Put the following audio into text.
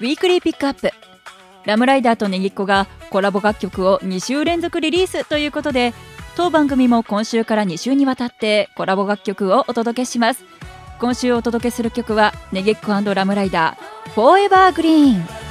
ウィークリーピックアップ。ラムライダーとネギっ子がコラボ楽曲を2週連続リリースということで、当番組も今週から2週にわたってコラボ楽曲をお届けします。今週お届けする曲はネギっ子&ラムライダーフォーエバーグリーン。